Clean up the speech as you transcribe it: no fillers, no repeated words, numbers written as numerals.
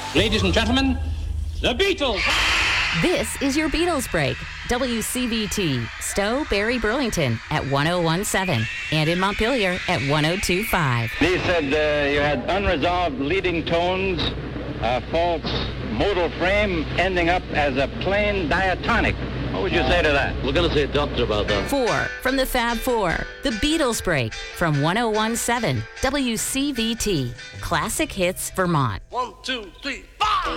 Ladies and gentlemen, the Beatles. This is your Beatles Break. WCVT, Stowe, Barry, Burlington at 1017 and in Montpelier at 1025. He said you had unresolved leading tones, a false modal frame ending up as a plain diatonic. What would you say to that? We're going to say a doctor about that. 4 from the Fab Four, the Beatles Break from 1017 WCVT, Classic Hits, Vermont. 1, 2, 3, 4.